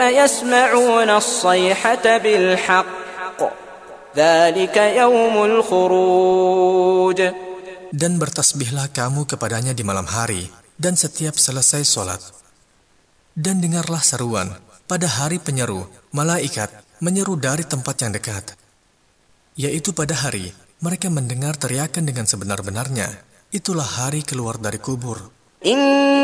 يسمعون الصيحة بالحق ذلك يوم الخروج. Dan bertasbihlah kamu kepadanya di malam hari dan setiap selesai sholat. Dan dengarlah seruan pada hari penyeru, malaikat menyeru dari tempat yang dekat. Yaitu pada hari mereka mendengar teriakan dengan sebenar-benarnya. Itulah hari keluar dari kubur.